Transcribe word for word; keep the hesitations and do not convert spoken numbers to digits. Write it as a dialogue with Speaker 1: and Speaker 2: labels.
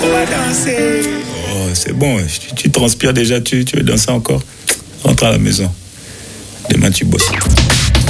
Speaker 1: On va danser. Oh, c'est bon, tu, tu transpires déjà, tu, tu veux danser encore? Rentre à la maison. Demain, tu bosses.